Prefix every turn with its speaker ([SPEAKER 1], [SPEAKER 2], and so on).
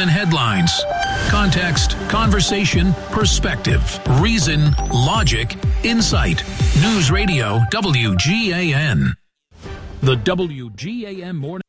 [SPEAKER 1] than headlines. Context, conversation, perspective, reason, logic, insight. News Radio WGAN. The WGAN Morning